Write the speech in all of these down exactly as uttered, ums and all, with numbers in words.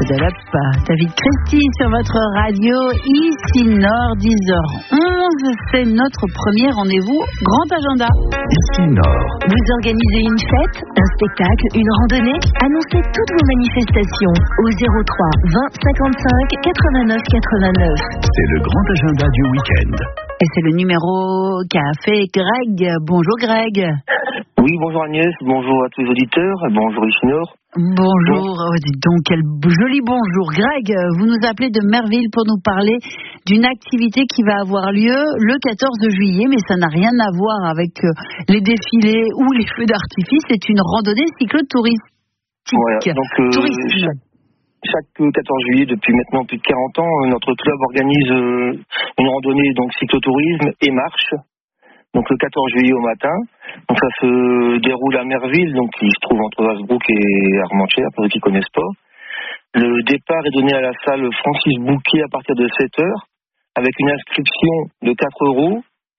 Up, David Christie sur votre radio, ici Nord, dix heures onze, c'est notre premier rendez-vous Grand Agenda. Ici Nord. Vous organisez une fête, un spectacle, une randonnée? Annoncez toutes vos manifestations au zéro trois vingt cinquante-cinq quatre-vingt-neuf quatre-vingt-neuf. C'est le Grand Agenda du week-end. Et c'est le numéro qu'a fait Greg. Bonjour Greg. Oui, bonjour Agnès, bonjour à tous les auditeurs, bonjour ici Nord. Bonjour, oh, dis donc, quel joli bonjour. Greg, vous nous appelez de Merville pour nous parler d'une activité qui va avoir lieu le quatorze juillet, mais ça n'a rien à voir avec les défilés ou les feux d'artifice, c'est une randonnée cyclotouristique. Voilà, donc euh, chaque, chaque quatorze juillet, depuis maintenant plus de quarante ans, notre club organise euh, une randonnée donc cyclotourisme et marche. Donc le quatorze juillet au matin, donc ça se déroule à Merville, donc qui se trouve entre Vasbrook et Armentières, pour ceux qui ne connaissent pas. Le départ est donné à la salle Francis Bouquet à partir de sept heures, avec une inscription de quatre euros.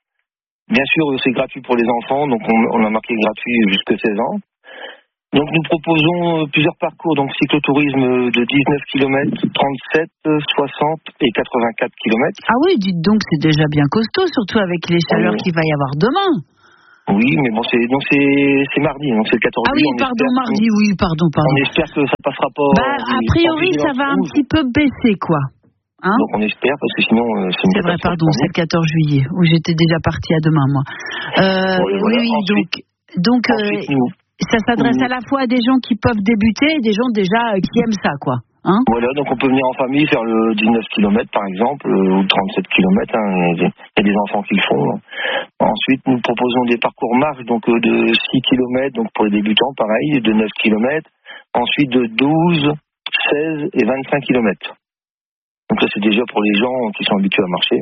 Bien sûr, c'est gratuit pour les enfants, donc on, on a marqué gratuit jusqu'à seize ans. Donc nous proposons plusieurs parcours, donc cyclotourisme de dix-neuf kilomètres, trente-sept, soixante et quatre-vingt-quatre kilomètres. Ah oui, dites donc, c'est déjà bien costaud, surtout avec les chaleurs oui. qu'il va y avoir demain. Oui, mais bon, c'est donc c'est, c'est mardi, donc c'est le quatorze juillet. Ah oui, on pardon, espère, mardi, oui, pardon, pardon. On espère que ça passera pas. Bah, a priori, ça va un petit peu baisser, quoi. Hein? Donc on espère, parce que sinon... Euh, c'est, c'est vrai, pardon, c'est le quatorze juillet, où j'étais déjà partie à demain, moi. Euh, bon, voilà. Oui, oui, ensuite, donc... donc ensuite, euh, nous, ça s'adresse à la fois à des gens qui peuvent débuter et des gens déjà qui aiment ça, quoi. Hein? Voilà, donc on peut venir en famille faire le dix-neuf kilomètres, par exemple, ou trente-sept kilomètres. Hein, il y a des enfants qui le font. Ensuite, nous proposons des parcours marche, donc de six kilomètres, donc pour les débutants, pareil, de neuf kilomètres. Ensuite, de douze, seize et vingt-cinq kilomètres. Donc là, c'est déjà pour les gens qui sont habitués à marcher.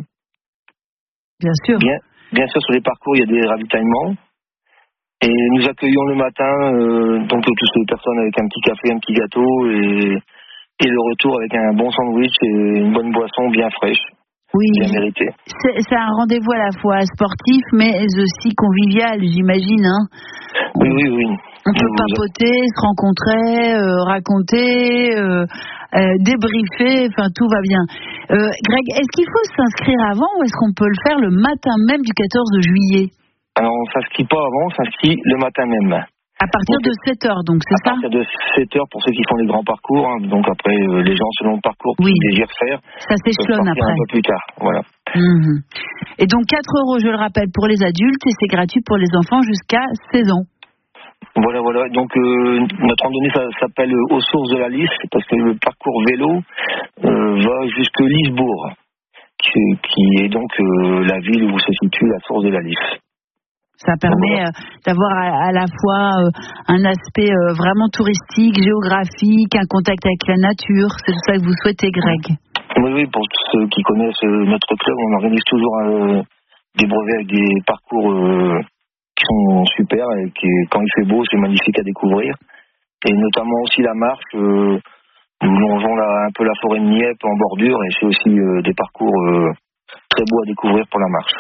Bien sûr. Bien, bien sûr, sur les parcours, il y a des ravitaillements. Et nous accueillons le matin euh, donc toutes les personnes avec un petit café, un petit gâteau et, et le retour avec un bon sandwich et une bonne boisson bien fraîche, oui, bien méritée. C'est, c'est un rendez-vous à la fois sportif mais aussi convivial, j'imagine. Hein. Oui, oui, oui. On peut nous papoter, a... se rencontrer, euh, raconter, euh, euh, débriefer, enfin tout va bien. Euh, Greg, est-ce qu'il faut s'inscrire avant ou est-ce qu'on peut le faire le matin même du quatorze juillet? Alors, on ne s'inscrit pas avant, on s'inscrit le matin même. À partir donc, de sept heures, donc, c'est ça? À partir de sept heures pour ceux qui font les grands parcours. Hein, donc, après, euh, les gens selon le parcours oui. qu'ils désirent faire. Ça s'échelonne après. Un peu plus tard, voilà. Mmh. Et donc, quatre euros, je le rappelle, pour les adultes et c'est gratuit pour les enfants jusqu'à seize ans. Voilà, voilà. Donc, euh, notre randonnée ça, s'appelle Aux sources de la Lys, parce que le parcours vélo euh, va jusque Lisbourg, qui, qui est donc euh, la ville où se situe la source de la Lys. Ça permet euh, d'avoir à, à la fois euh, un aspect euh, vraiment touristique, géographique, un contact avec la nature. C'est tout ça que vous souhaitez, Greg? Oui, oui, pour ceux qui connaissent euh, notre club, on organise toujours euh, des brevets avec des parcours euh, qui sont super et qui, quand il fait beau, c'est magnifique à découvrir. Et notamment aussi la marche. Euh, nous longeons là, un peu la forêt de Nieppe en bordure et c'est aussi euh, des parcours euh, très beaux à découvrir pour la marche.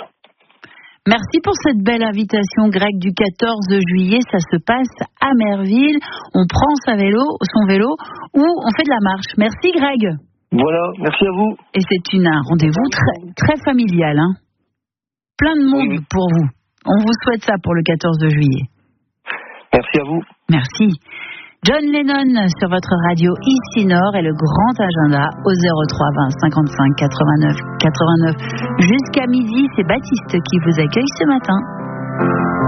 Merci pour cette belle invitation, Greg, du quatorze juillet. Ça se passe à Merville. On prend sa vélo, son vélo ou on fait de la marche. Merci, Greg. Voilà, merci à vous. Et c'est une, un rendez-vous très, très familial. Hein. Plein de monde oui, oui. pour vous. On vous souhaite ça pour le quatorze juillet. Merci à vous. Merci. John Lennon sur votre radio ici Nord et le Grand Agenda au zéro trois vingt cinquante-cinq quatre-vingt-neuf quatre-vingt-neuf. Jusqu'à midi, c'est Baptiste qui vous accueille ce matin.